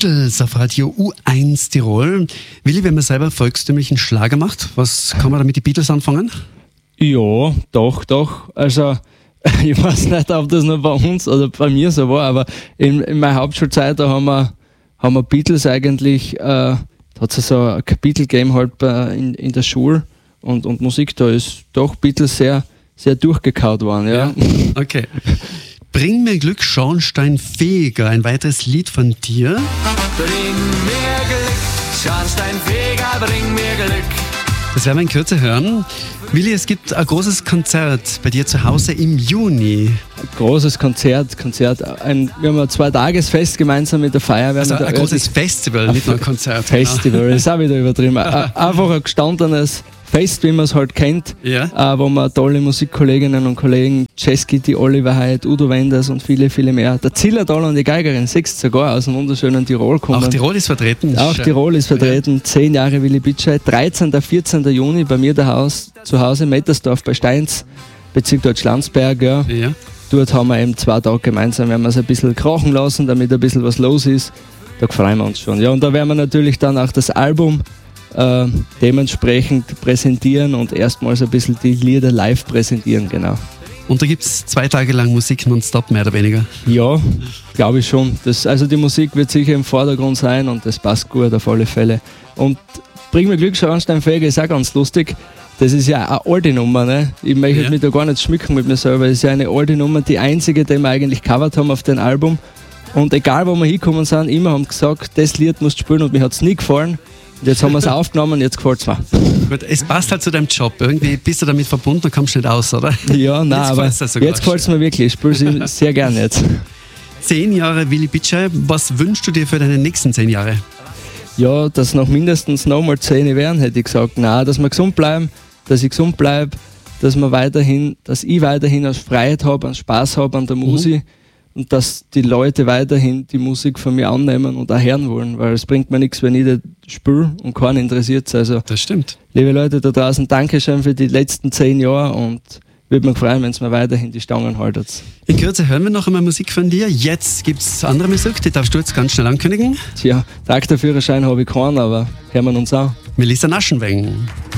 Beatles auf Radio U1 Tirol. Willi, wenn man selber volkstümlichen Schlager macht, was kann man da mit den Beatles anfangen? Ja, doch. Also, ich weiß nicht, ob das nur bei uns oder bei mir so war, aber in meiner Hauptschulzeit, da haben wir Beatles eigentlich, da hat es so ein Kapitel gegeben halt in der Schule und Musik, da ist doch Beatles sehr, sehr durchgekaut worden. Ja. Okay. Bring mir Glück, Schornsteinfeger, ein weiteres Lied von dir. Bring mir Glück, Schornsteinfeger, bring mir Glück. Das werden wir in Kürze hören. Willi, es gibt ein großes Konzert bei dir zu Hause im Juni. Ein großes Konzert. Wir haben ein 2-Tages-Fest gemeinsam mit der Feuerwehr. Also ein großes Festival, nicht nur ein Konzert. Festival, das ist auch wieder übertrieben. Einfach ein gestandenes Fest, wie man es halt kennt, ja. Wo wir tolle Musikkolleginnen und Kollegen, Jess Kitty, Oliver Heid, Udo Wenders und viele, viele mehr. Der Zillertal und die Geigerin, 6 sogar aus dem wunderschönen Tirol kommen. Auch Tirol ist vertreten. Auch Tirol ist vertreten. 10 Jahre Willi Bitschei. 13. 14. Juni bei mir zu Hause, Mettersdorf bei Steins, Bezirk Deutschlandsberg. Ja. Dort haben wir eben 2 Tage gemeinsam, werden wir es ein bisschen krachen lassen, damit ein bisschen was los ist. Da freuen wir uns schon. Ja, und da werden wir natürlich dann auch das Album dementsprechend präsentieren und erstmals ein bisschen die Lieder live präsentieren, genau. Und da gibt es 2 Tage lang Musik nonstop, mehr oder weniger? Ja, glaube ich schon. Also die Musik wird sicher im Vordergrund sein und das passt gut auf alle Fälle. Und Bring mir Glück, Schornsteinfeger ist auch ganz lustig. Das ist ja eine alte Nummer, ne? Ich möchte mich da gar nicht schmücken mit mir selber. Das ist ja eine alte Nummer, die einzige, die wir eigentlich covert haben auf dem Album. Und egal, wo wir hingekommen sind, immer haben gesagt, das Lied musst du spielen und mir hat es nie gefallen. Und jetzt haben wir es aufgenommen und jetzt gefällt es mir. Gut, es passt halt zu deinem Job. Irgendwie bist du damit verbunden und kommst nicht aus, oder? Ja, nein, aber jetzt gefällt es mir wirklich. Ich spiele es sehr gerne jetzt. 10 Jahre Willi Bitschei. Was wünschst du dir für deine nächsten 10 Jahre? Ja, dass noch mindestens nochmal 10 werden, hätte ich gesagt. Nein, dass wir gesund bleiben, dass ich gesund bleibe, dass ich weiterhin als Freiheit habe, an Spaß habe an der Musik. Und dass die Leute weiterhin die Musik von mir annehmen und auch hören wollen, weil es bringt mir nichts, wenn ich das spiele und keinen interessiert es. Also, das stimmt. Liebe Leute da draußen, Dankeschön für die letzten 10 Jahre und würde mich freuen, wenn es mir weiterhin die Stangen haltet. In Kürze hören wir noch einmal Musik von dir. Jetzt gibt es andere Musik, die darfst du jetzt ganz schnell ankündigen. Tja, Traktorführerschein habe ich keinen, aber hören wir uns auch. Melissa Naschenweng.